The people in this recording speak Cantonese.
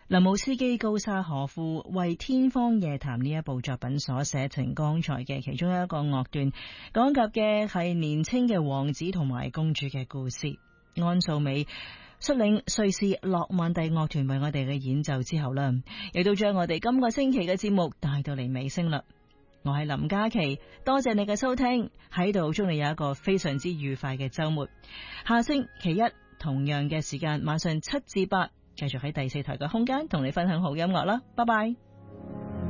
林姆斯基高沙可夫為《天方夜譚》呢一部作品所寫成剛才嘅其中一個樂段，講及嘅係年輕嘅王子同埋公主嘅故事。安素美率領瑞士諾曼第樂團為我哋嘅演奏之後啦，亦都將我哋今個星期嘅節目帶到嚟尾聲啦。我係林嘉琪，多謝你嘅收聽，喺度祝你有一個非常之愉快嘅周末。下星期一同樣嘅時間，晚上7至8，繼續喺第4台嘅空間同你分享好音樂啦，拜拜。